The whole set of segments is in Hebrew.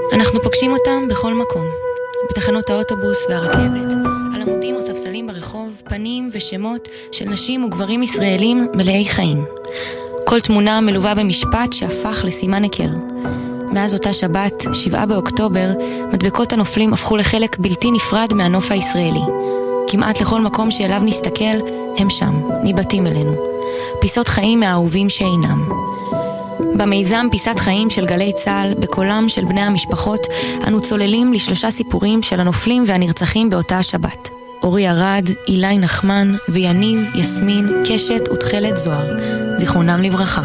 אנחנו פוגשים אותם בכל מקום, בתחנות האוטובוס והרכבת, על עמודים או ספסלים ברחוב, פנים ושמות של נשים וגברים ישראלים מלאי חיים. כל תמונה מלווה במשפט שהפך לסימן הכר. מאז אותה שבת, 7 באוקטובר, מדבקות הנופלים הפכו לחלק בלתי נפרד מהנוף הישראלי. כמעט לכל מקום שאליו נסתכל, הם שם, ניבטים אלינו. פיסות חיים מהאהובים שאינם. במיזם פיסת חיים של גלי צהל, בקולם של בני המשפחות, אנו צוללים ל3 סיפורים של הנופלים והנרצחים באותה השבת. אורי ארד, אילי נחמן ויניב, יסמין, קשת ותחלת זוהר. זיכרונם לברכה.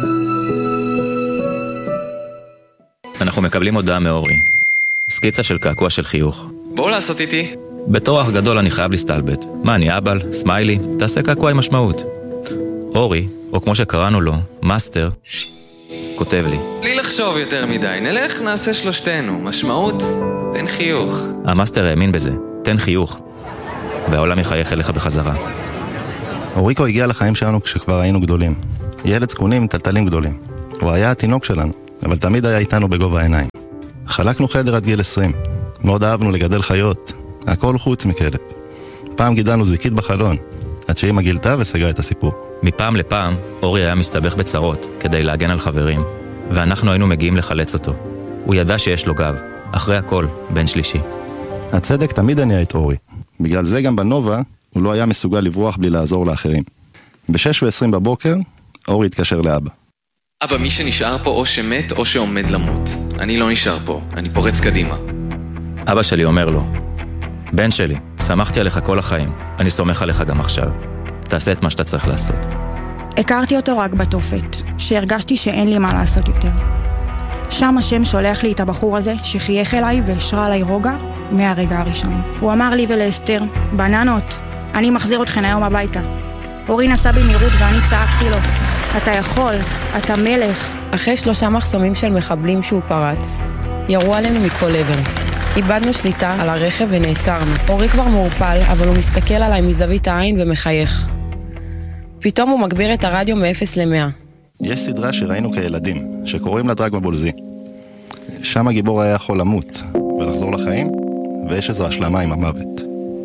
אנחנו מקבלים הודעה מאורי. סקיצה של קעקוע של חיוך. בואו לעשות איתי. בתור אח גדול אני חייב להסתלבט. מה, אני אבל? סמיילי? תעשה קעקוע עם משמעות. אורי, או כמו שקראנו לו, מאסטר, כותב לי. בלי לחשוב יותר מדי, נלך נעשה שלושתנו. משמעות, תן חיוך. המאסטר האמין בזה, תן חיוך. והעולם יחייך אליך בחזרה. אוריקו הגיע לחיים שלנו כשכבר היינו גדולים. ילד זקונים עם טלטלים גדולים. הוא היה התינוק שלנו, אבל תמיד היה איתנו בגובה העיניים. חלקנו חדר עד גיל 20. מאוד אהבנו לגדל חיות, הכל חוץ מכלב. פעם גידלנו זיקית בחלון, עד שאמא גילתה וסגרה את הסיפור. מפעם לפעם, אורי היה מסתבך בצרות כדי להגן על חברים, ואנחנו היינו מגיעים לחלץ אותו. הוא ידע שיש לו גב, אחרי הכל, בן שלישי. הצדק תמיד עניין את אורי. בגלל זה גם בנובה הוא לא היה מסוגל לברוח בלי לעזור לאחרים. ב-6:20 בבוקר, אורי התקשר לאבא. אבא, מי שנשאר פה או שמת או שעומד למות. אני לא נשאר פה, אני פורץ קדימה. אבא שלי אומר לו, בן שלי, שמחתי עליך כל החיים, אני סומך עליך גם עכשיו. תעשה את מה שאתה צריך לעשות. הכרתי אותו רק בתופת, שהרגשתי שאין לי מה לעשות יותר. שם השם שולח לי את הבחור הזה שחייך אליי והשרה עליי רוגע מהרגע הראשון. הוא אמר לי ולאסתר, בננות, אני מחזיר אתכן היום הביתה. אורי נסע במהירות ואני צעקתי לו, אתה יכול, אתה מלך. אחרי 3 מחסומים של מחבלים שהוא פרץ, ירו עלינו מכל עבר. איבדנו שליטה על הרכב ונעצרנו. אורי כבר מעורפל, אבל הוא מסתכל עליי מזווית העין ומחייך. פתאום הוא מגביר את הרדיו מ-0 ל-100. יש סדרה שראינו כילדים, שקוראים לה דרג בבולזי. שם הגיבור היה יכול למות ולחזור לחיים, ויש איזו השלמה עם המוות.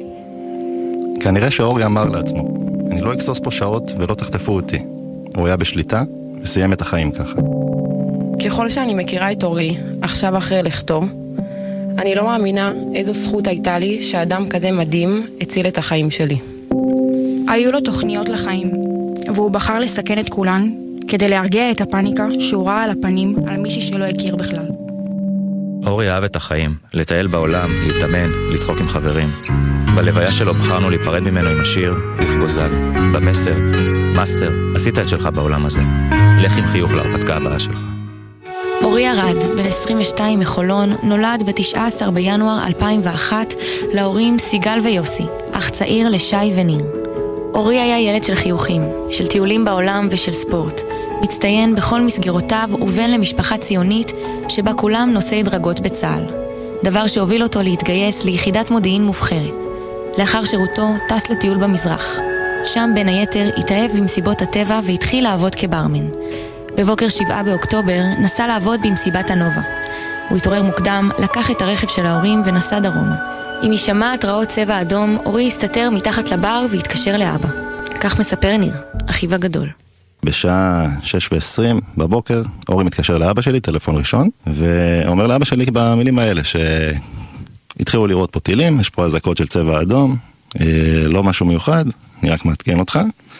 כנראה שאורי אמר לעצמו, אני לא אקסוס פה שעות ולא תחטפו אותי. הוא היה בשליטה וסיים את החיים ככה. ככל שאני מכירה את אורי, עכשיו אחרי לכתו, אני לא מאמינה איזו זכות הייתה לי שאדם כזה מדהים הציל את החיים שלי. היו לו תוכניות לחיים, והוא בחר לסכן את כולן כדי להרגיע את הפאניקה שהוא ראה על הפנים על מישהי שלא הכיר בכלל. אורי אהב את החיים, לטייל בעולם, להתאמן, לצחוק עם חברים. בלוויה שלו בחרנו להיפרד ממנו עם השיר אוף גוזל. במסר, מאסטר, עשית את שלך בעולם הזה. לך עם חיוך להרפתקה הבאה שלך. אורי ארד, בן 22 מחולון, נולד ב-19 בינואר 2001 להורים סיגל ויוסי, אח צעיר לשי וניר. אורי היה ילד של חיוכים, של טיולים בעולם ושל ספורט. מצטיין בכל מסגרותיו ובן למשפחה ציונית שבה כולם נושאי דרגות בצה"ל. דבר שהוביל אותו להתגייס ליחידת מודיעין מובחרת. לאחר שירותו טס לטיול במזרח. שם בין היתר התאהב במסיבות הטבע והתחיל לעבוד כברמן. בבוקר 7 באוקטובר נסע לעבוד במסיבת הנובה. הוא התעורר מוקדם, לקח את הרכב של ההורים ונסע דרומה. עם הישמע התראות צבע אדום, אורי הסתתר מתחת לבר והתקשר לאבא. כך מספר ניר, אחיו הגדול. בשעה 6:20 בבוקר, אורי מתקשר לאבא שלי, טלפון ראשון, ואומר לאבא שלי במילים האלה שהתחילו לראות פה טילים, יש פה הזקות של צבע אדום, לא משהו מיוחד, אני רק מעדכן אותך.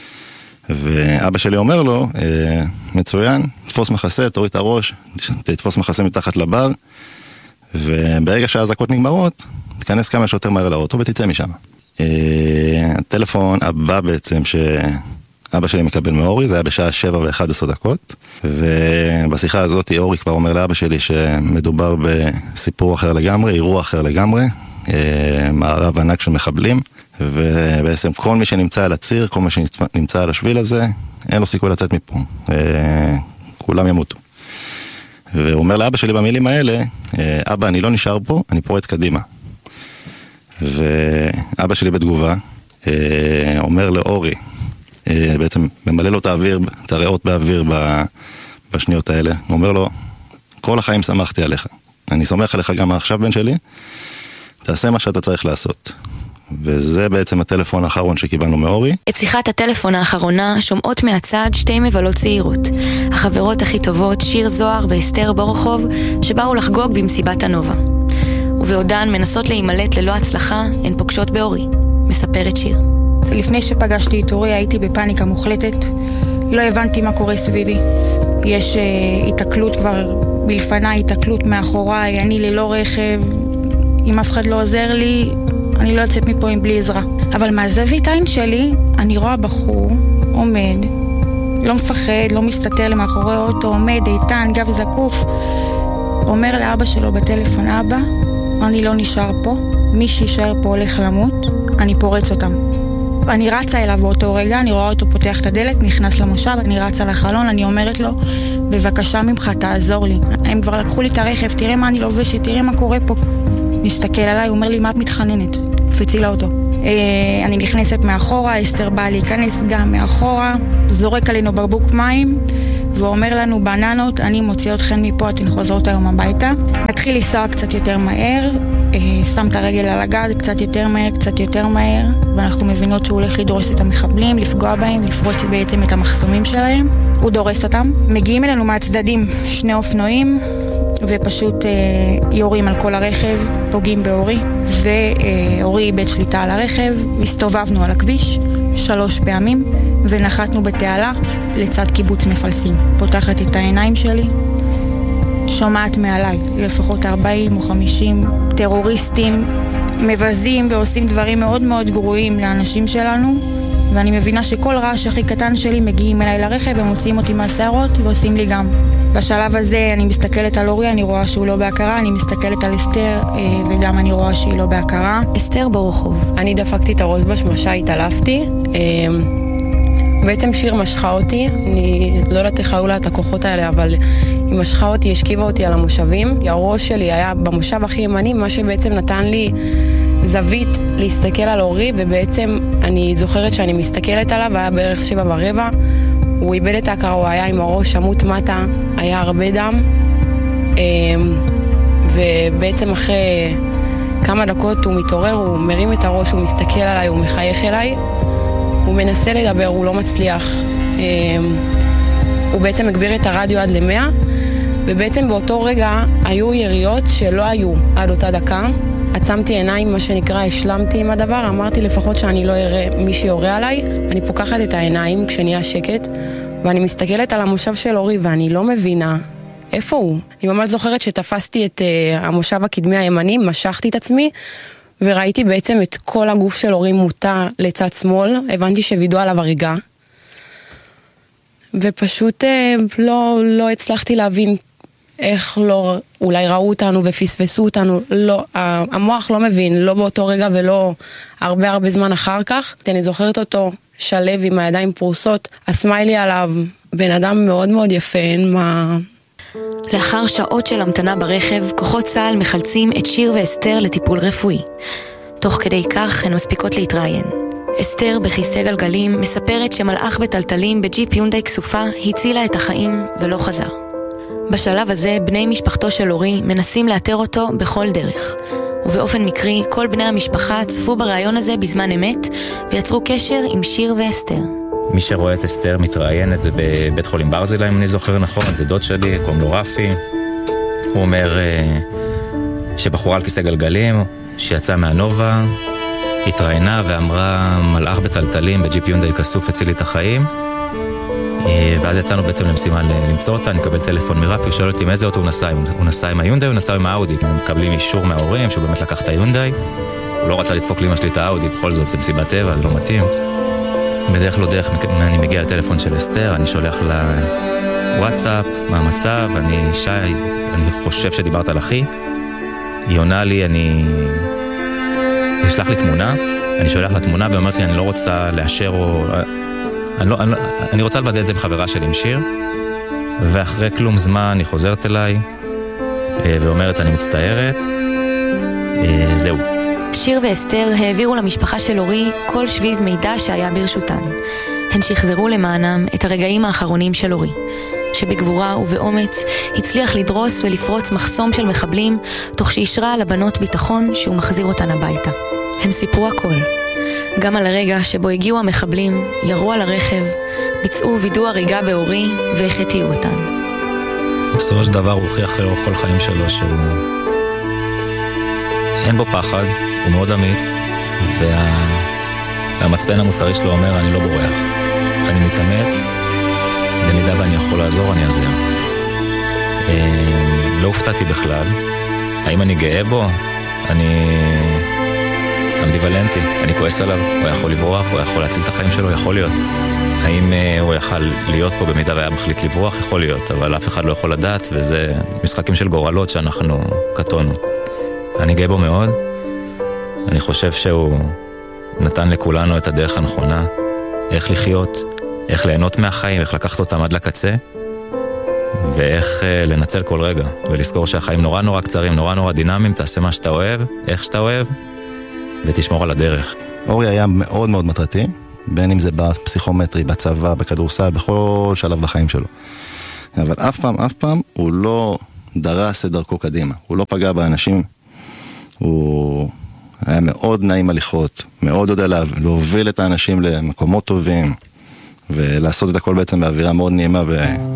ואבא שלי אומר לו, מצוין, תפוס מחסה, תוריד את הראש, תתפוס מחסה מתחת לבר, וברגע שההזקות נגמרות, תיכנס כמה שיותר מהר לאוטו ותצא משם. הטלפון הבא בעצם שאבא שלי מקבל מאורי, זה היה בשעה 7:11, ובשיחה הזאת אורי כבר אומר לאבא שלי שמדובר בסיפור אחר לגמרי, אירוע אחר לגמרי, מערב ענק של מחבלים, ובעצם כל מי שנמצא על הציר, כל מי שנמצא על השביל הזה, אין לו סיכוי לצאת מפה. כולם ימותו. והוא אומר לאבא שלי במילים האלה, אבא, אני לא נשאר פה, אני פורץ קדימה. ואבא שלי בתגובה, אומר לאורי, בעצם ממלא לו את הריאות באוויר בשניות האלה, הוא אומר לו, כל החיים שמחתי עליך, אני סומך עליך גם עכשיו בן שלי, תעשה מה שאתה צריך לעשות. וזה בעצם הטלפון האחרון שקיבלנו מאורי. את שיחת הטלפון האחרונה שומעות מהצד שתי מבלות צעירות. החברות הכי טובות, שיר זוהר ואסתר בורחוב, שבאו לחגוג במסיבת הנובה. ובעודן מנסות להימלט ללא הצלחה, הן פוגשות באורי. מספרת שיר. לפני שפגשתי את אורי הייתי בפאניקה מוחלטת. לא הבנתי מה קורה סביבי. יש התקלות כבר בלפניי, התקלות מאחוריי, אני ללא רכב. אם אף אחד לא עוזר לי, אני לא יוצאת מפה עם בלי עזרה. אבל מהזווית העין שלי, אני רואה בחור, עומד, לא מפחד, לא מסתתר למאחורי אוטו, עומד, איתן, גב זקוף, אומר לאבא שלו בטלפון, אבא, אני לא נשאר פה, מי שישאר פה הולך למות, אני פורץ אותם. אני רצה אליו באותו רגע, אני רואה אותו פותח את הדלת, נכנס למושב, אני רצה לחלון, אני אומרת לו, בבקשה ממך, תעזור לי. הם כבר לקחו לי את הרכב, תראה מה אני לובשת, תראה מה קורה פה. מסתכל עליי, הוא אומר לי, מה את מתחננת? קפצי לאוטו. אני נכנסת מאחורה, אסתר באה להיכנס גם מאחורה, זורק עלינו בקבוק מים, והוא אומר לנו, בננות, אני מוציא אתכן מפה, אתן חוזרות היום הביתה. נתחיל לנסוע קצת יותר מהר, שם את הרגל על הגז, קצת יותר מהר, קצת יותר מהר, ואנחנו מבינות שהוא הולך לדרוס את המחבלים, לפגוע בהם, לפרוץ בעצם את המחסומים שלהם. הוא דורס אותם. מגיעים אלינו מהצדדים שני אופנועים, ופשוט יורים על כל הרכב, פוגעים באורי, ואורי איבד שליטה על הרכב, הסתובבנו על הכביש 3 פעמים, ונחתנו בתעלה לצד קיבוץ מפלסים. פותחת את העיניים שלי, שומעת מעליי לפחות 40 או 50 טרוריסטים מבזים ועושים דברים מאוד מאוד גרועים לאנשים שלנו, ואני מבינה שכל רעש הכי קטן שלי מגיעים אליי לרכב ומוציאים אותי מהשערות ועושים לי גם. בשלב הזה אני מסתכלת על אורי, אני רואה שהוא לא בהכרה, אני מסתכלת על אסתר וגם אני רואה שהיא לא בהכרה. אסתר ברחוב. אני דפקתי את הראש בשמשה, התעלפתי. בעצם שיר משכה אותי, אני לא יודעת איך היו לה את הכוחות האלה, אבל היא משכה אותי, השכיבה אותי על המושבים. הראש שלי היה במושב הכי ימני, מה שבעצם נתן לי זווית להסתכל על אורי, ובעצם אני זוכרת שאני מסתכלת עליו, היה בערך 7:15, הוא איבד את ההכרה, הוא היה עם הראש שמות מטה, היה הרבה דם, ובעצם אחרי כמה דקות הוא מתעורר, הוא מרים את הראש, הוא מסתכל עליי, הוא מחייך אליי, הוא מנסה לדבר, הוא לא מצליח, הוא בעצם הגביר את הרדיו עד 100, ובעצם באותו רגע היו יריות שלא היו עד אותה דקה. עצמתי עיניים, מה שנקרא, השלמתי עם הדבר, אמרתי לפחות שאני לא אראה מי שיורה עליי. אני פוקחת את העיניים כשנהיה שקט, ואני מסתכלת על המושב של אורי, ואני לא מבינה איפה הוא. אני ממש זוכרת שתפסתי את המושב הקדמי הימני, משכתי את עצמי, וראיתי בעצם את כל הגוף של אורי מוטה לצד שמאל, הבנתי שווידאו עליו הריגה, ופשוט לא הצלחתי להבין איך לא, אולי ראו אותנו ופספסו אותנו, לא, המוח לא מבין, לא באותו רגע ולא הרבה זמן אחר כך. אני זוכרת אותו שלב עם הידיים פרוסות, הסמיילי עליו, בן אדם מאוד מאוד יפה, אין מה... לאחר שעות של המתנה ברכב, כוחות צה"ל מחלצים את שיר ואסתר לטיפול רפואי. תוך כדי כך הן מספיקות להתראיין. אסתר בכיסא גלגלים מספרת שמלאך בטלטלים בג'יפ יונדאי כסופה הצילה את החיים ולא חזר. בשלב הזה בני משפחתו של אורי מנסים לאתר אותו בכל דרך, ובאופן מקרי כל בני המשפחה צפו ברעיון הזה בזמן אמת ויצרו קשר עם שיר ואסתר. מי שרואה את אסתר מתראיינת זה בבית חולים ברזילי, אם אני זוכר נכון, זה דוד שלי, קוראים לו רפי. הוא אומר שבחורה על כיסא גלגלים שיצאה מהנובה התראיינה ואמרה מלאך בטלטלים בג'יפ יונדאי כסוף הציל לי את החיים, ואז יצאנו בעצם למשימה למצוא אותה. אני מקבל טלפון מרפי, שואל אותי מאיזה אוטו הוא נסע, הוא נסע עם היונדאי, הוא נסע עם האאודי. הם מקבלים אישור מההורים שהוא באמת לקח את היונדאי, הוא לא רצה לדפוק לאמא שלי את האאודי, בכל זאת זה מסיבת טבע, זה לא מתאים. בדרך לא דרך אני מגיע לטלפון של אסתר, אני שולח לה וואטסאפ, מה המצב, שי, אני חושב שדיברת על אחי. היא עונה לי, ישלח לי תמונה, אני שולח לה תמונה ואומרת לי אני לא רוצה לאשר או... אני רוצה לוודא את זה עם חברה שלי עם שיר, ואחרי כלום זמן היא חוזרת אליי ואומרת אני מצטערת, זהו. שיר ואסתר העבירו למשפחה של אורי כל שביב מידע שהיה ברשותן. הן שחזרו למענם את הרגעים האחרונים של אורי. שבגבורה ובאומץ הצליח לדרוס ולפרוץ מחסום של מחבלים, תוך שישרה לבנות ביטחון שהוא מחזיר אותן הביתה. הם סיפרו הכל. גם על הרגע שבו הגיעו המחבלים, ירו על הרכב, ביצעו וידוא הריגה באורי והחטיאו אותן. בסופו של דבר הוא הוכיח לאורך כל חיים שלו שהוא אין בו פחד, הוא מאוד אמיץ, והמצפן המוסרי שלו אומר אני לא בורח, אני מתאמץ, במידה ואני יכול לעזור אני אעזר. לא הופתעתי בכלל. האם אני גאה בו? אני אמביוולנטי, אני כועס עליו, הוא יכול לברוח, הוא יכול להציל את החיים שלו, יכול להיות. האם הוא יכול להיות פה במידה והיה מחליט לברוח? יכול להיות, אבל אף אחד לא יכול לדעת, וזה משחקים של גורלות שאנחנו קטונו. אני גאה בו מאוד. אני חושב שהוא נתן לכולנו את הדרך הנכונה, איך לחיות, איך ליהנות מהחיים, איך לקחת אותם עד לקצה, ואיך לנצל כל רגע, ולזכור שהחיים נורא נורא קצרים, נורא נורא דינמיים, תעשה מה שאתה אוהב, איך שאתה אוהב, ותשמור על הדרך. אורי היה מאוד מאוד מטרתי, בין אם זה בפסיכומטרי, בצבא, בכדורסל, בכל שלב בחיים שלו. אבל אף פעם הוא לא דרס את דרכו קדימה, הוא לא פגע באנשים, הוא היה מאוד נעים הליכות, מאוד יודע להוביל את האנשים למקומות טובים, ולעשות את הכל בעצם באווירה מאוד נעימה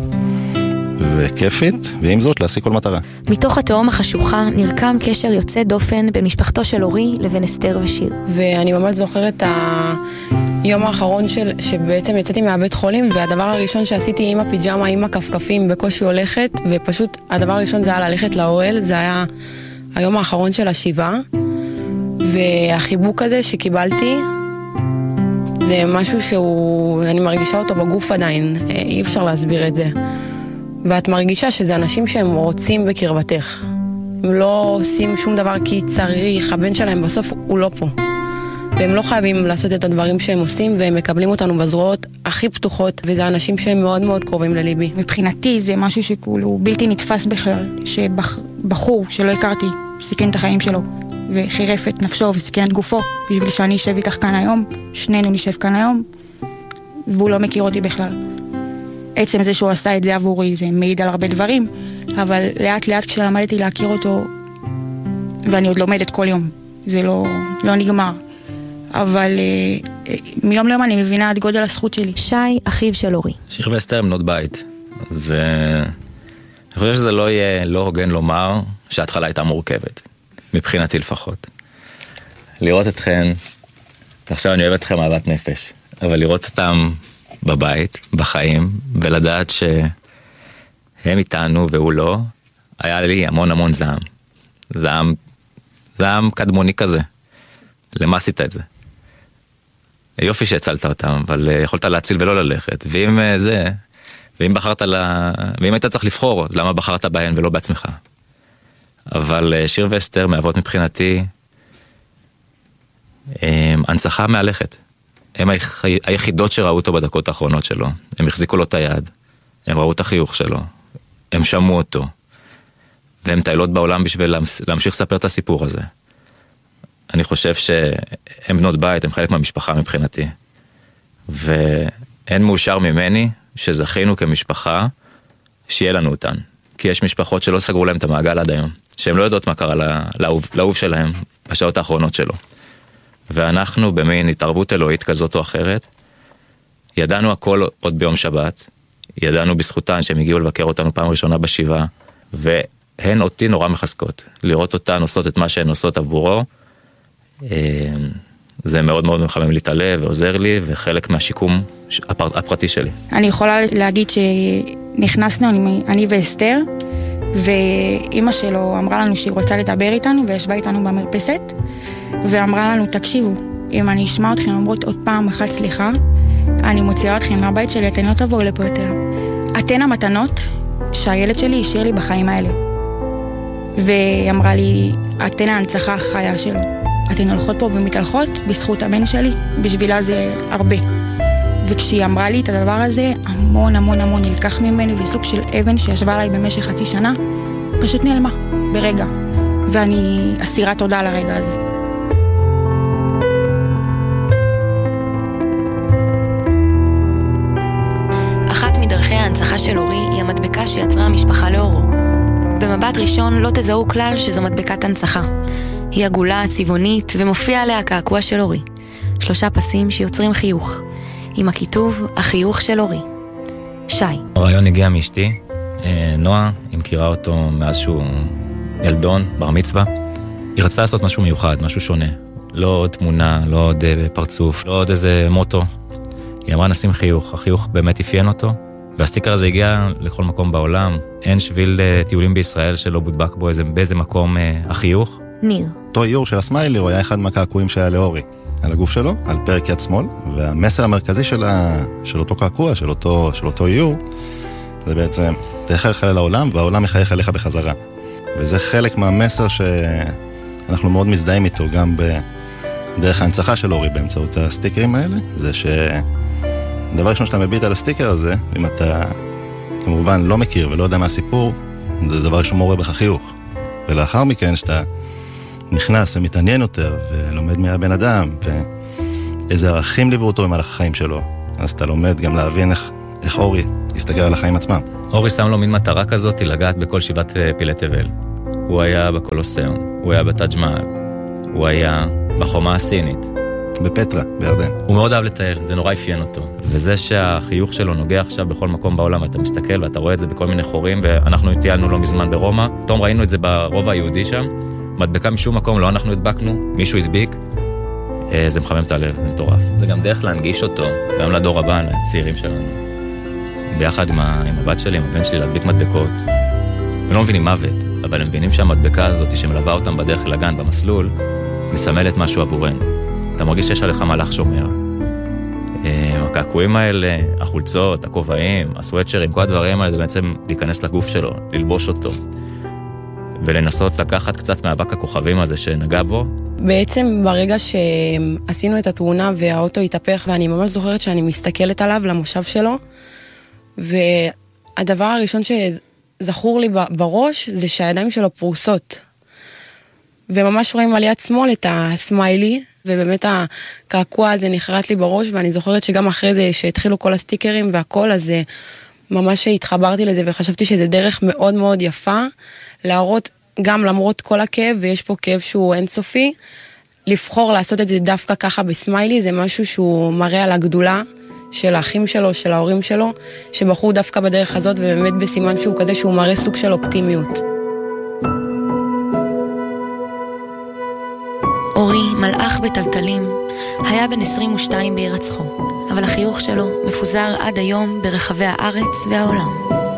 וכיפית, ועם זאת להשיג כל מטרה. מתוך התהום החשוכה נרקם קשר יוצא דופן בין משפחתו של אורי לבין אסתר ושיר. ואני ממש זוכרת היום האחרון שבעצם יצאתי מהבית חולים, והדבר הראשון שעשיתי עם הפיג'מה, עם הכפכפים, בקושי הולכת, ופשוט הדבר הראשון זה היה ללכת לאוהל, זה היה היום האחרון של השבעה, והחיבוק הזה שקיבלתי, זה משהו אני מרגישה אותו בגוף עדיין, אי אפשר להסביר את זה. ואת מרגישה שזה אנשים שהם רוצים בקרבתך. הם לא עושים שום דבר כי צריך, הבן שלהם בסוף הוא לא פה. והם לא חייבים לעשות את הדברים שהם עושים, והם מקבלים אותנו בזרועות הכי פתוחות, וזה אנשים שהם מאוד מאוד קרובים לליבי. מבחינתי זה משהו שכאילו בלתי נתפס בכלל, שבחור שלא הכרתי סיכן את החיים שלו, וחירף את נפשו וסיכן את גופו, בשביל שאני אשב איתך כאן היום, שנינו נשב כאן היום, והוא לא מכיר אותי בכלל. עצם זה שהוא עשה את זה עבורי, זה מעיד על הרבה דברים, אבל לאט לאט כשלמדתי להכיר אותו, ואני עוד לומדת כל יום, זה לא נגמר. אבל מיום ליום אני מבינה את גודל הזכות שלי. שי, אחיו של אורי. שיר ואסתר בנות בית. אני חושב שזה לא יהיה לא הוגן לומר שההתחלה הייתה מורכבת. מבחינתי לפחות. לראות אתכן, ועכשיו אני אוהב אתכם אהבת נפש, אבל לראות אותם בבית, בחיים, ולדעת שהם איתנו והוא לא, היה לי המון המון זעם קדמוני כזה. למה עשית את זה? יופי שהצלת אותם, אבל יכולת להציל ולא ללכת, ואם היית צריך לבחור, למה בחרת בהן ולא בעצמך? אבל שיר ואסתר מהוות מבחינתי הנצחה מהלכת. הם היחידות שראו אותו בדקות האחרונות שלו. הם החזיקו לו את היד, הם ראו את החיוך שלו, הם שמעו אותו, והם טיילות בעולם בשביל להמשיך לספר את הסיפור הזה. אני חושב שהם בנות בית, הם חלק מהמשפחה מבחינתי. ואין מאושר ממני שזכינו כמשפחה שיהיה לנו אותן. כי יש משפחות שלא סגרו להם את המעגל עד היום, שהן לא יודעות מה קרה לאהוב שלהם בשעות האחרונות שלו. ואנחנו במין התערבות אלוהית כזאת או אחרת, ידענו הכל עוד ביום שבת, ידענו בזכותן שהם הגיעו לבקר אותנו פעם ראשונה בשבעה, והן אותי נורא מחזקות. לראות אותן עושות את מה שהן עושות עבורו, זה מאוד מאוד מחמם לי את הלב ועוזר לי, וחלק מהשיקום הפרטי שלי. אני יכולה להגיד שנכנסנו, אני ואסתר, ואמא שלו אמרה לנו שהיא רוצה לדבר איתנו, וישבה איתנו במרפסת, ואמרה לנו, תקשיבו, אם אני אשמע אתכם אומרות עוד פעם אחת סליחה, אני מוציאה אתכם מהבית שלי, אתן לא תבואו לפה יותר. אתן המתנות שהילד שלי השאיר לי בחיים האלה. והיא אמרה לי, אתן ההנצחה החיה שלו. אתן הולכות פה ומתהלכות בזכות הבן שלי, בשבילה זה הרבה. וכשהיא אמרה לי את הדבר הזה, המון המון המון נלקח ממני, וסוג של אבן שישבה עליי במשך חצי שנה, פשוט נעלמה, ברגע. ואני אסירה תודה על הרגע הזה. אחת מדרכי ההנצחה ההנצחה של אורי היא המדבקה שיצרה המשפחה לאורו. במבט ראשון לא תזהו כלל שזו מדבקת הנצחה. היא עגולה, צבעונית, ומופיע עליה קעקוע של אורי. 3 פסים שיוצרים חיוך, עם הכיתוב החיוך של אורי. שי. הרעיון הגיע מאשתי, נועה, היא מכירה אותו מאז שהוא ילדון, בר מצווה. היא רצתה לעשות משהו מיוחד, משהו שונה. לא עוד תמונה, לא עוד פרצוף, לא עוד איזה מוטו. היא אמרה נשים חיוך, החיוך באמת אפיין אותו, והסטיקר הזה הגיע לכל מקום בעולם. אין שביל טיולים בישראל שלא בודבק בו באיזה מקום החיוך. ניר. אותו איור של הסמיילי הוא היה אחד מהקעקועים שהיה לאורי, על הגוף שלו, על פרק יד שמאל, והמסר המרכזי של אותו קעקוע, של אותו איור, זה בעצם, תחייך אל העולם, והעולם יחייך אליך בחזרה. וזה חלק מהמסר שאנחנו מאוד מזדהים איתו, גם בדרך ההנצחה של אורי, באמצעות הסטיקרים האלה, זה דבר ראשון שאתה מביט על הסטיקר הזה, אם אתה כמובן לא מכיר ולא יודע מה הסיפור, זה דבר ראשון מעורר בך חיוך. ולאחר מכן, שאתה נכנס ומתעניין יותר, ולומד מי הבן אדם, ואיזה ערכים ליוו אותו במהלך החיים שלו, אז אתה לומד גם להבין איך אורי יסתכל על החיים עצמם. אורי שם לו מין מטרה כזאת, לגעת בכל 7 פילי תבל. הוא היה בקולוסיאום, הוא היה בטאג' מאהל, הוא היה בחומה הסינית. בפטרה, בירדן. הוא מאוד אהב לטייל, זה נורא אפיין אותו. וזה שהחיוך שלו נוגע עכשיו בכל מקום בעולם, אתה מסתכל ואתה רואה את זה בכל מיני חורים, ואנחנו טיילנו לא מזמן ברומא, פתאום ראינו את זה ברובע היהודי שם, מדבקה משום מקום, לא אנחנו הדבקנו, מישהו הדביק, זה מחמם את הלב, זה מטורף. זה גם דרך להנגיש אותו, גם לדור הבא, לצעירים שלנו. ביחד עם הבת שלי, עם הבן שלי, להדביק מדבקות. הם לא מבינים מוות, אבל הם מבינים שהמדבקה הזאת, שמלווה אותם בדרך לגן, במסלול, מסמלת משהו עבורנו. אתה מרגיש שיש עליך מלאך שומר. הקעקועים האלה, החולצות, הכובעים, הסוואטשרים, כל הדברים האלה, זה בעצם להיכנס לגוף שלו, ללבוש אותו, ולנסות לקחת קצת מאבק הכוכבים הזה שנגע בו. בעצם ברגע שעשינו את התאונה והאוטו התהפך, ואני ממש זוכרת שאני מסתכלת עליו, למושב שלו, והדבר הראשון שזכור לי בראש, זה שהידיים שלו פרוסות. וממש רואים על יד שמאל את הסמיילי, ובאמת הקעקוע הזה נחרט לי בראש, ואני זוכרת שגם אחרי זה שהתחילו כל הסטיקרים והכל, אז ממש התחברתי לזה, וחשבתי שזה דרך מאוד מאוד יפה, להראות גם למרות כל הכאב, ויש פה כאב שהוא אינסופי, לבחור לעשות את זה דווקא ככה בסמיילי, זה משהו שהוא מראה על הגדולה של האחים שלו, של ההורים שלו, שבחרו דווקא בדרך הזאת, ובאמת בסימן שהוא כזה שהוא מראה סוג של אופטימיות. אורי, מלאך בטלטלים, היה בן 22 בהירצחו, אבל החיוך שלו מפוזר עד היום ברחבי הארץ והעולם.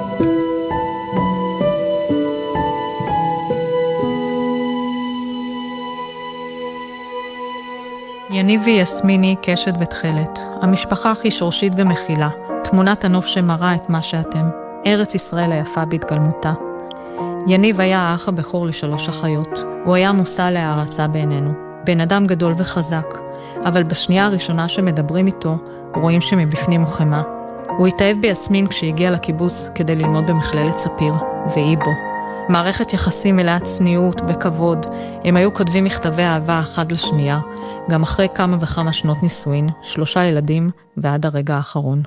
יניב ויסמיני קשת בתחלת, המשפחה הכי שורשית ומכילה, תמונת הנוף שמראה את מה שאתם, ארץ ישראל היפה בהתגלמותה. יניב היה האח הבכור ל3 אחיות, הוא היה מושא להערצה בעינינו, בן אדם גדול וחזק, אבל בשנייה הראשונה שמדברים איתו, רואים שמבפנים הוא חמה. הוא התאהב ביסמין כשהגיע לקיבוץ כדי ללמוד במכללת ספיר, והיא בו. מערכת יחסים מלאה צניעות, בכבוד, הם היו כותבים מכתבי אהבה אחד לשנייה, גם אחרי כמה וכמה שנות נישואין, 3 ילדים ועד הרגע האחרון.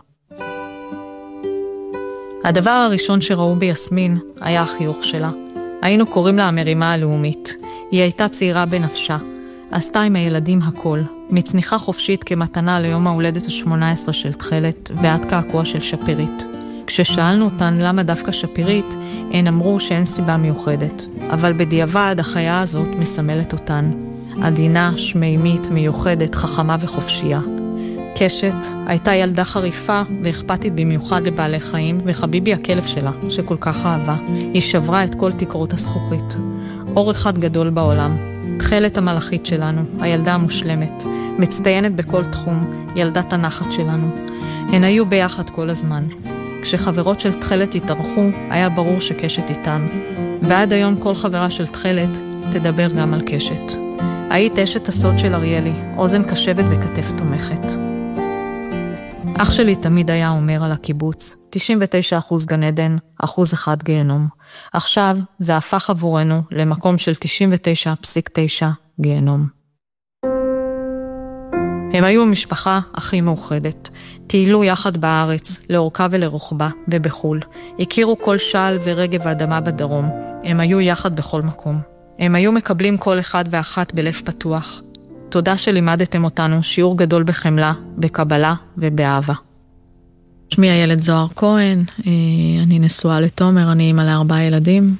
הדבר הראשון שראו ביסמין היה החיוך שלה. היינו קוראים לה המרימה הלאומית. היא הייתה צעירה בנפשה. עשתה עם הילדים הכל, מצניחה חופשית כמתנה ליום ההולדת ה-18 של תחלת ועד קעקוע של שפירית. כששאלנו אותן למה דווקא שפירית, הן אמרו שאין סיבה מיוחדת. אבל בדיעבד החיה הזאת מסמלת אותן. עדינה, שמימית, מיוחדת, חכמה וחופשייה. קשת הייתה ילדה חריפה ואכפתית במיוחד לבעלי חיים, וחביבי הכלב שלה, שכל כך אהבה. היא שברה את כל תקרות הזכוכית. אור אחד גדול בעולם. תחלת המלאכית שלנו, הילדה המושלמת. מצטיינת בכל תחום, ילדת הנחת שלנו. הן היו ביחד כל הזמן. כשחברות של תחלת התארחו, היה ברור שקשת איתן. ועד היום כל חברה של תחלת תדבר גם על קשת. היית אשת הסוד של אריאלי, אוזן קשבת וכתף תומכת. אח שלי תמיד היה אומר על הקיבוץ, 99% גן עדן, 1% גיהנום. עכשיו זה הפך עבורנו למקום של 99.9 גיהנום. הם היו משפחה הכי מאוחדת. טיילו יחד בארץ, לאורכה ולרוחבה, ובחול. הכירו כל שעל ורגב האדמה בדרום. הם היו יחד בכל מקום. הם היו מקבלים כל אחד ואחת בלב פתוח. תודה שלימדתם אותנו שיעור גדול בחמלה, בקבלה ובאהבה. שמי הילד זוהר כהן, אני נשואה לתומר, אני אימא ל4 ילדים,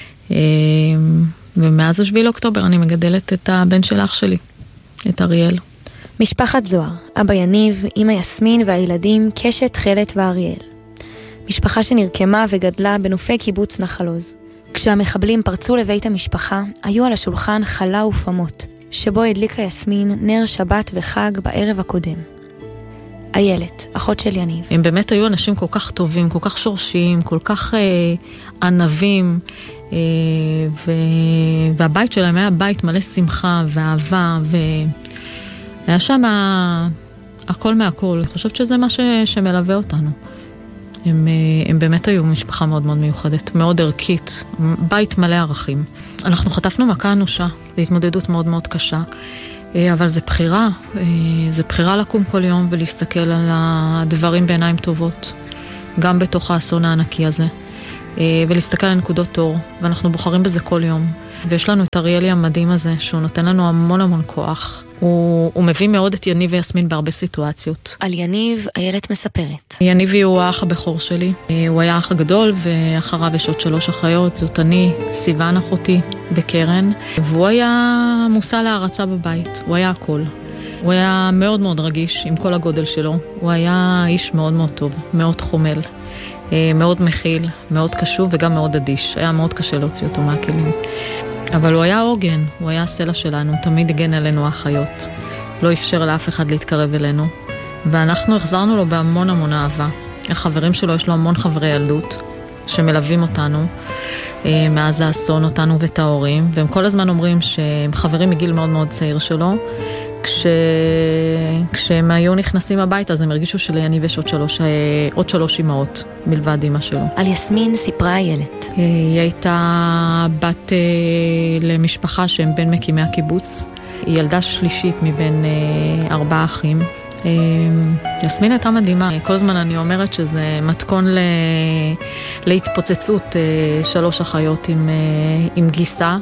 ומאז 7 לאוקטובר אני מגדלת את הבן של אח שלי, את אריאל. משפחת זוהר, אבא יניב, אמא יסמין והילדים קשת, חלת ואריאל. משפחה שנרקמה וגדלה בנופי קיבוץ נחל עוז. כשהמחבלים פרצו לבית המשפחה, היו על השולחן חלה ופמות, שבו הדליקה יסמין נר שבת וחג בערב הקודם. איילת, אחות של יניב. הם באמת היו אנשים כל כך טובים, כל כך שורשיים, כל כך ענבים, והבית שלהם היה בית מלא שמחה ואהבה, והיה שם הכל מהכל. אני חושבת שזה מה שמלווה אותנו. הם באמת היו משפחה מאוד מאוד מיוחדת, מאוד ערכית, בית מלא ערכים. אנחנו חטפנו מכה אנושה, להתמודדות מאוד מאוד קשה, אבל זה בחירה לקום כל יום ולהסתכל על הדברים בעיניים טובות, גם בתוך האסון הענקי הזה, ולהסתכל על נקודות אור, ואנחנו בוחרים בזה כל יום. ויש לנו את אריאלי המדהים הזה, שהוא נותן לנו המון המון כוח. הוא מביא מאוד את יניב ויסמין בהרבה סיטואציות. על יניב, איילת מספרת. יניב הוא האח הבכור שלי. הוא היה האח הגדול, ואחריו יש עוד 3 אחיות. זאת אני, סיוון אחותי, בקרן. והוא היה מושא להערצה בבית. הוא היה הכל. הוא היה מאוד מאוד רגיש עם כל הגודל שלו. הוא היה איש מאוד מאוד טוב, מאוד חומל, מאוד מכיל, מאוד קשוב וגם מאוד אדיש. היה מאוד קשה להוציא אותו מהכלים. אבל הוא היה עוגן, הוא היה הסלע שלנו, תמיד הגן עלינו האחיות. לא אפשר לאף אחד להתקרב אלינו. ואנחנו החזרנו לו בהמון המון אהבה. החברים שלו, יש לו המון חברי ילדות שמלווים אותנו מאז האסון, אותנו ואת ההורים, והם כל הזמן אומרים שהם חברים מגיל מאוד מאוד צעיר שלו. כשהם היו נכנסים הביתה, אז הם הרגישו שליניב יש עוד 3 אמהות מלבד אמא שלו. על יסמין סיפרה איילת. היא הייתה בת למשפחה שהם בין מקימי הקיבוץ. היא ילדה שלישית מבין 4 אחים. יסמין הייתה מדהימה. כל הזמן אני אומרת שזה מתכון להתפוצצות 3 אחיות עם גיסה.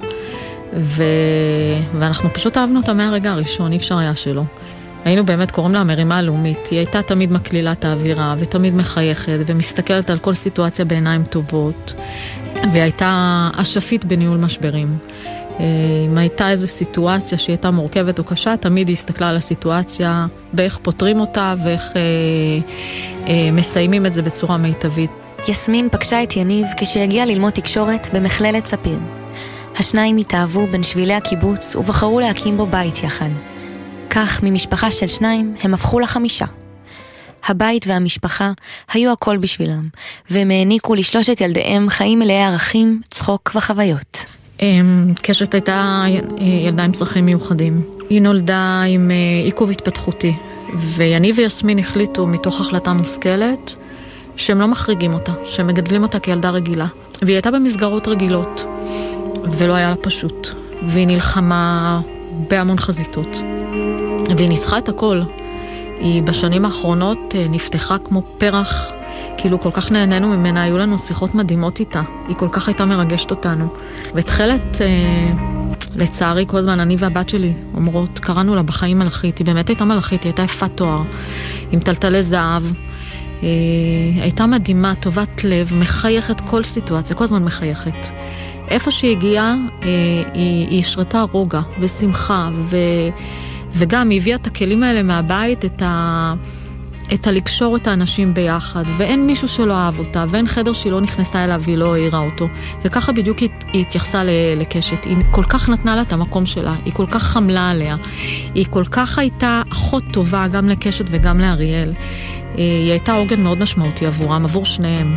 ואנחנו פשוט אהבנו אותה מהרגע הראשון, אי אפשר היה שלו. היינו באמת קוראים לה המרימה הלאומית. היא הייתה תמיד מקלילה את האווירה, ותמיד מחייכת, ומסתכלת על כל סיטואציה בעיניים טובות. והיא הייתה אשפית בניהול משברים. אם הייתה איזו סיטואציה שהיא הייתה מורכבת או קשה, תמיד היא הסתכלה על הסיטואציה, באיך פותרים אותה, ואיך מסיימים את זה בצורה מיטבית. יסמין פגשה את יניב כשהגיע ללמוד תקשורת במכללת ספיר. השניים התאהבו בין שבילי הקיבוץ ובחרו להקים בו בית יחד. כך ממשפחה של 2 הם הפכו ל5. הבית והמשפחה היו הכל בשבילם, והם העניקו ל3 ילדיהם חיים מלאי ערכים, צחוק וחוויות. קשת הייתה ילדה עם צרכים מיוחדים. היא נולדה עם עיכוב התפתחותי, ויניב ויסמין החליטו מתוך החלטה מושכלת שהם לא מחריגים אותה, שהם מגדלים אותה כילדה רגילה. והיא הייתה במסגרות רגילות. ולא היה לה פשוט, והיא נלחמה בהמון חזיתות, והיא ניצחה את הכל. היא בשנים האחרונות נפתחה כמו פרח, כאילו כל כך נהנינו ממנה, היו לנו שיחות מדהימות איתה, היא כל כך הייתה מרגשת אותנו. והתחלת, לצערי כל הזמן אני והבת שלי אומרות, קראנו לה בחיים מלאכית, היא באמת הייתה מלאכית, היא הייתה יפת תואר, עם טלטלי זהב, הייתה מדהימה, טובת לב, מחייכת כל סיטואציה, כל הזמן מחייכת. איפה שהיא הגיעה, היא השרתה רוגע ושמחה, וגם היא הביאה את הכלים האלה מהבית, את הלקשור את האנשים ביחד, ואין מישהו שלא אהב אותה, ואין חדר שהיא לא נכנסה אליו והיא לא העירה אותו. וככה בדיוק היא התייחסה לקשת. היא כל כך נתנה לה את המקום שלה, היא כל כך חמלה עליה, היא כל כך הייתה אחות טובה גם לקשת וגם לאריאל. היא הייתה עוגן מאוד משמעותי עבורם, עבור שניהם.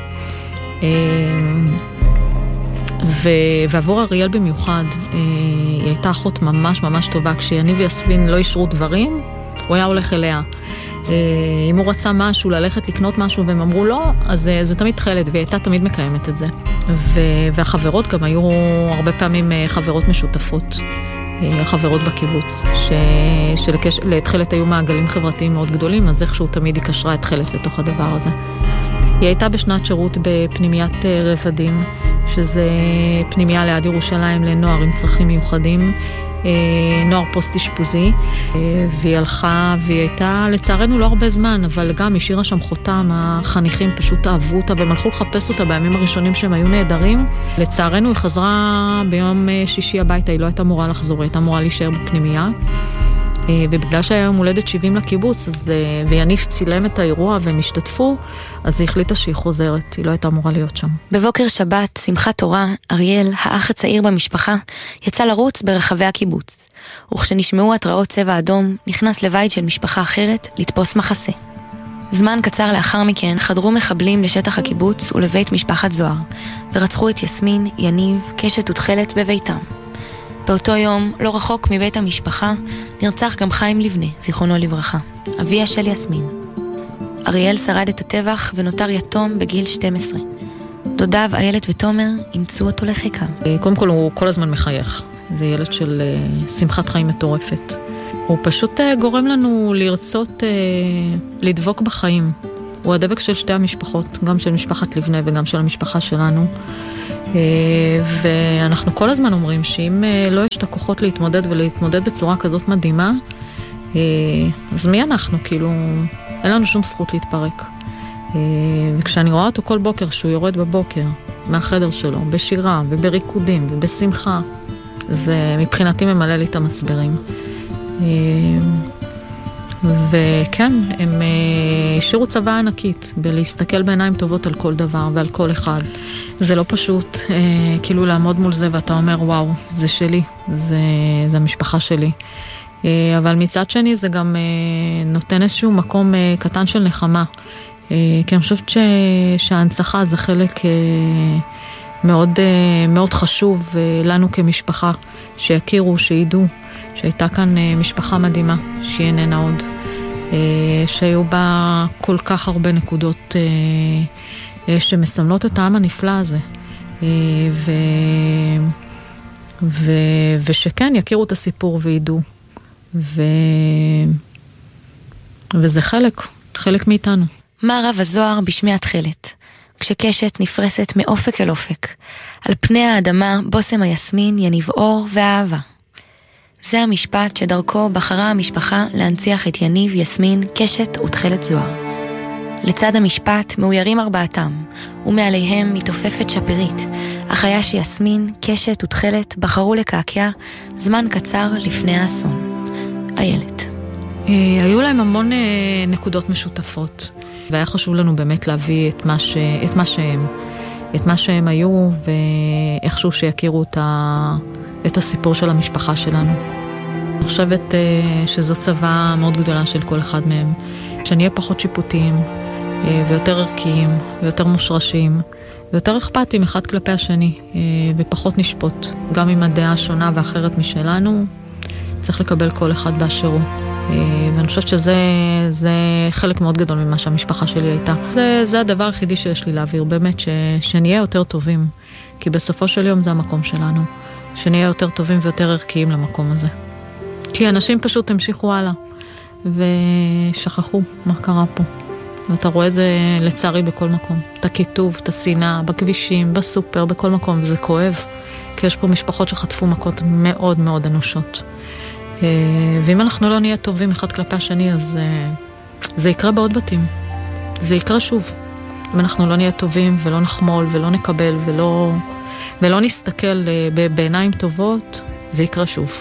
ועבור אריאל במיוחד, היא הייתה אחות ממש ממש טובה. כשיניב ויסמין לא אישרו דברים, הוא היה הולך אליה. אם הוא רצה משהו, ללכת לקנות משהו, והם אמרו לא, אז זה תמיד תחלת, והיא הייתה תמיד מקיימת את זה. והחברות גם היו הרבה פעמים חברות משותפות. החברות בקיבוץ, שלתחילת היו מעגלים חברתיים מאוד גדולים, אז איכשהו תמיד היא קשרה את תחילת לתוך הדבר הזה. היא הייתה בשנת שירות בפנימיית רבדים, שזה פנימיה ליד ירושלים לנוער עם צרכים מיוחדים, נוער פוסט-אשפוזי, והיא הלכה, והיא הייתה לצערנו לא הרבה זמן, אבל גם השאירה שם חותם, החניכים פשוט אהבו אותה, והם הלכו לחפש אותה בימים הראשונים שהם היו נהדרים. לצערנו היא חזרה ביום שישי הביתה, היא לא הייתה אמורה לחזור, היא הייתה אמורה להישאר בפנימייה, ובגלל שהיה יום הולדת 70 לקיבוץ, אז, ויניף צילם את האירוע והם השתתפו, אז היא החליטה שהיא חוזרת, היא לא הייתה אמורה להיות שם. בבוקר שבת, שמחת תורה, אריאל, האח הצעיר במשפחה, יצא לרוץ ברחבי הקיבוץ, וכשנשמעו התראות צבע אדום, נכנס לבית של משפחה אחרת לתפוס מחסה. זמן קצר לאחר מכן חדרו מחבלים לשטח הקיבוץ ולבית משפחת זוהר, ורצחו את יסמין, יניב, קשת ותחלת בביתם. באותו יום, לא רחוק מבית המשפחה, נרצח גם חיים לבנה, זיכרונו לברכה, אביה של יסמין. אריאל שרד את הטבח ונותר יתום בגיל 12. דודיו, איילת ותומר, אימצו אותו לחיקם. קודם כל הוא כל הזמן מחייך. זה ילד של שמחת חיים מטורפת. הוא פשוט גורם לנו לרצות לדבוק בחיים. הוא הדבק של שתי המשפחות, גם של משפחת לבנה וגם של המשפחה שלנו. ואנחנו כל הזמן אומרים שאם לא יש את הכוחות להתמודד ולהתמודד בצורה כזאת מדהימה, אז מי אנחנו? כאילו, אין לנו שום זכות להתפרק. וכשאני רואה אותו כל בוקר, שהוא יורד בבוקר מהחדר שלו, בשירה ובריקודים ובשמחה, זה מבחינתי ממלא לי את המצברים. וכן, הם השאירו צבא ענקית בלהסתכל בעיניים טובות על כל דבר ועל כל אחד. זה לא פשוט כאילו לעמוד מול זה ואתה אומר וואו, זה שלי, זה המשפחה שלי. אבל מצד שני זה גם נותן איזשהו מקום קטן של נחמה. כי אני חושבת שההנצחה זה חלק מאוד, מאוד חשוב לנו כמשפחה, שיכירו, שידעו שהייתה כאן משפחה מדהימה, שהיא איננה עוד, שהיו בה כל כך הרבה נקודות שמסמלות את העם הנפלא הזה, ושכן יכירו את הסיפור וידעו, וזה חלק מאיתנו. מה רב הזוהר בשמי התחלת, כשקשת נפרסת מאופק אל אופק, על פני האדמה בוסם היסמין יניב אור ואהבה. זה המשפט שדרכו בחרה המשפחה להנציח את יניב, יסמין, קשת ותחלת זוהר. לצד המשפט מאוירים ארבעתם, ומעליהם מתעופפת שפירית, אך היה שיסמין, קשת ותחלת בחרו לקעקע זמן קצר לפני האסון. איילת. היו להם המון נקודות משותפות, והיה חשוב לנו באמת להביא את מה שהם היו, ואיכשהו שיכירו את הסיפור של המשפחה שלנו. אני חושבת שזו צבא מאוד גדולה של כל אחד מהם, שנהיה פחות שיפוטיים, ויותר ערכיים, ויותר מושרשים, ויותר אכפתיים אחד כלפי השני, ופחות נשפוט. גם אם הדעה שונה ואחרת משלנו, צריך לקבל כל אחד באשר הוא. ואני חושבת שזה חלק מאוד גדול ממה שהמשפחה שלי הייתה. זה הדבר היחידי שיש לי להעביר, באמת, שנהיה יותר טובים, כי בסופו של יום זה המקום שלנו, שנהיה יותר טובים ויותר ערכיים למקום הזה. כי אנשים פשוט המשיכו הלאה, ושכחו מה קרה פה. ואתה רואה את זה לצערי בכל מקום. את הכיתוב, את השנאה, בכבישים, בסופר, בכל מקום, וזה כואב, כי יש פה משפחות שחטפו מכות מאוד מאוד אנושות. ואם אנחנו לא נהיה טובים אחד כלפי השני, אז זה יקרה בעוד בתים. זה יקרה שוב. אם אנחנו לא נהיה טובים ולא נחמול ולא נקבל ולא נסתכל בעיניים טובות, זה יקרה שוב.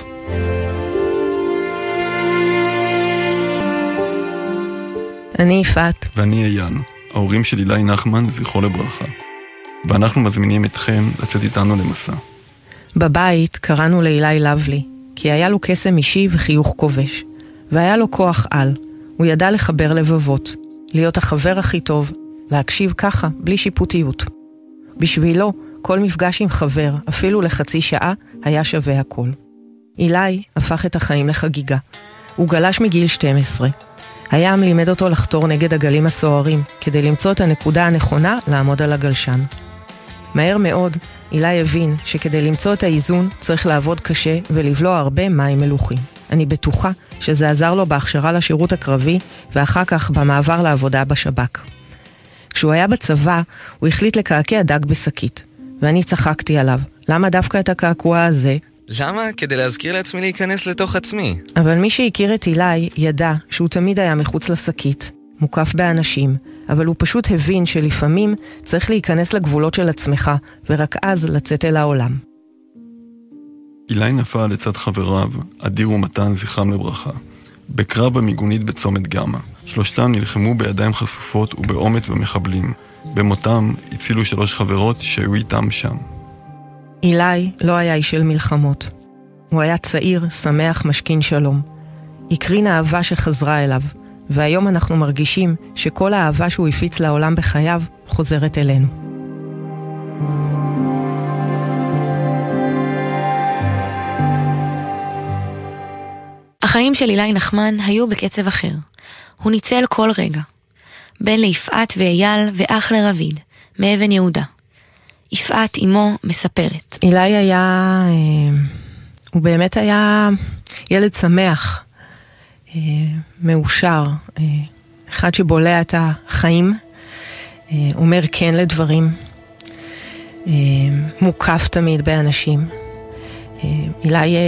אני יפעת. ואני אייל, ההורים של אילי נחמן, זכרו לברכה. ואנחנו מזמינים אתכם לצאת איתנו למסע. בבית קראנו לאילי לבלי, כי היה לו קסם אישי וחיוך כובש, והיה לו כוח על. הוא ידע לחבר לבבות, להיות החבר הכי טוב, להקשיב ככה, בלי שיפוטיות. בשבילו, כל מפגש עם חבר, אפילו לחצי שעה, היה שווה הכל. אילי הפך את החיים לחגיגה. הוא גלש מגיל 12. הים לימד אותו לחתור נגד הגלים הסוערים, כדי למצוא את הנקודה הנכונה לעמוד על הגלשן. מהר מאוד, אילי הבין שכדי למצוא את האיזון צריך לעבוד קשה ולבלוע הרבה מים מלוכים. אני בטוחה שזה עזר לו בהכשרה לשירות הקרבי ואחר כך במעבר לעבודה בשב"כ. כשהוא היה בצבא, הוא החליט לקעקע דג בשקית, ואני צחקתי עליו. למה דווקא את הקעקוע הזה? למה? כדי להזכיר לעצמי להיכנס לתוך עצמי. אבל מי שהכיר את אילי ידע שהוא תמיד היה מחוץ לשקית, מוקף באנשים, אבל הוא פשוט הבין שלפעמים צריך להיכנס לגבולות של עצמך, ורק אז לצאת אל העולם. אילי נפל לצד חבריו, אדיר ומתן זכרם לברכה, בקרב המיגונית בצומת גמא. שלושתם נלחמו בידיים חשופות ובאומץ במחבלים. במותם הצילו 3 חברות שהיו איתם שם. אילי לא היה איש של מלחמות. הוא היה צעיר, שמח, משכין שלום. הקרין האהבה שחזרה אליו, והיום אנחנו מרגישים שכל האהבה שהוא הפיץ לעולם בחייו חוזרת אלינו. החיים של אילי נחמן היו בקצב אחר. הוא ניצל כל רגע. בן ליפעת ואייל ואח לרביד, מאבן יהודה. יפעת אמו מספרת. אילי היה, הוא באמת היה ילד שמח, מאושר, אחד שבולע את החיים, אומר כן לדברים, מוקף תמיד באנשים. אילי